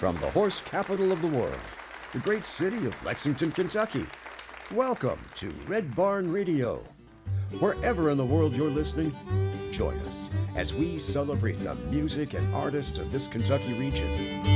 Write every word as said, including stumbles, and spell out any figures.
from the horse capital of the world, the great city of Lexington, Kentucky. Welcome to Red Barn Radio. Wherever in the world you're listening, join us as we celebrate the music and artists of this Kentucky region.